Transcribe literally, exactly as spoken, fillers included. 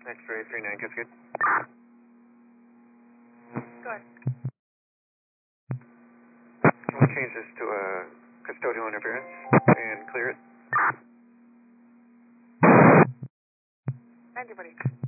X-ray three nine, good, good. Go ahead. We'll change this to a custodial interference and clear it. Anybody.